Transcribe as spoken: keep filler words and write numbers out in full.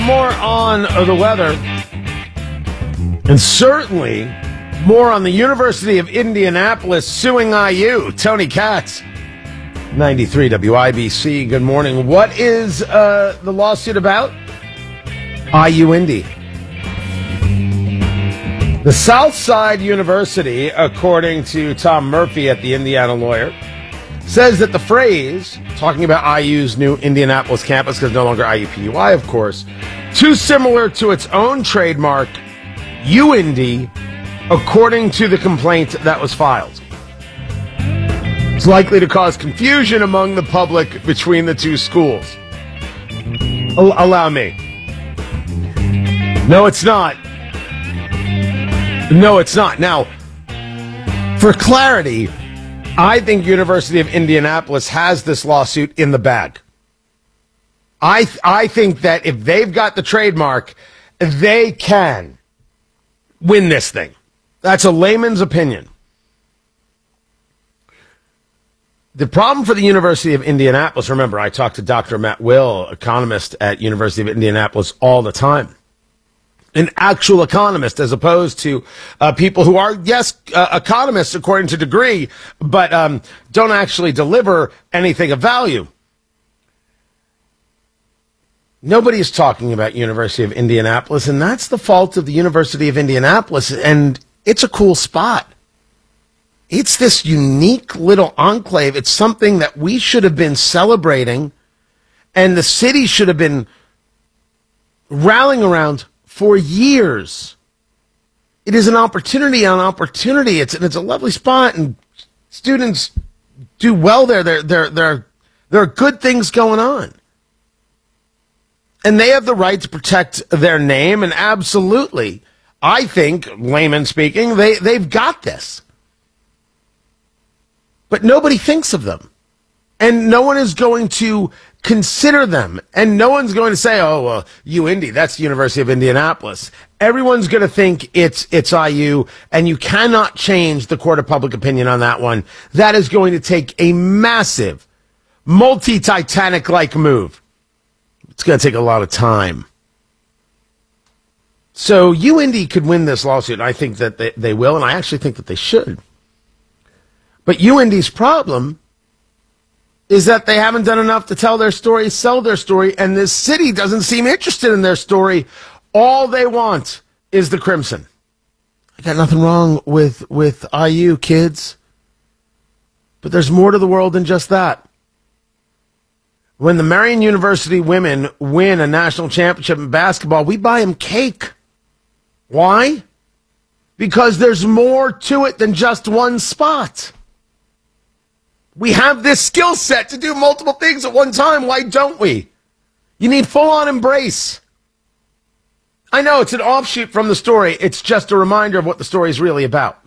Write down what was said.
More on the weather, and certainly more on the University of Indianapolis suing I U. Tony Katz, ninety-three W I B C. Good morning. What is uh, the lawsuit about? I U Indy. The Southside University, according to Tom Murphy at the Indiana Lawyer, says that the phrase, talking about I U's new Indianapolis campus, because no longer I U P U I, of course, too similar to its own trademark, U-Indy, according to the complaint that was filed. It's likely to cause confusion among the public between the two schools. Al- allow me. No, it's not. No, it's not. Now, for clarity, I think University of Indianapolis has this lawsuit in the bag. I th- I think that if they've got the trademark, they can win this thing. That's a layman's opinion. The problem for the University of Indianapolis, remember, I talk to Doctor Matt Will, economist at University of Indianapolis, all the time. An actual economist, as opposed to uh, people who are, yes, uh, economists according to degree, but um, don't actually deliver anything of value. Nobody is talking about University of Indianapolis, and that's the fault of the University of Indianapolis, and it's a cool spot. It's this unique little enclave. It's something that we should have been celebrating, and the city should have been rallying around for years. It is an opportunity on opportunity. It's and it's a lovely spot, and students do well there. There, there, there, there are good things going on, and they have the right to protect their name. And absolutely, I think, layman speaking, they they've got this. But nobody thinks of them, and no one is going to consider them, and no one's going to say, oh, well, U-Indy, that's the University of Indianapolis. Everyone's going to think it's it's I U, and you cannot change the court of public opinion on that one. That is going to take a massive, multi-Titanic-like move. It's going to take a lot of time. So U-Indy could win this lawsuit, and I think that they, they will, and I actually think that they should. But U-Indy's problem is that they haven't done enough to tell their story, sell their story, and this city doesn't seem interested in their story. All they want is the crimson. I got nothing wrong with, with I U, kids. But there's more to the world than just that. When the Marian University women win a national championship in basketball, we buy them cake. Why? Because there's more to it than just one spot. We have this skill set to do multiple things at one time. Why don't we? You need full-on embrace. I know it's an offshoot from the story. It's just a reminder of what the story is really about.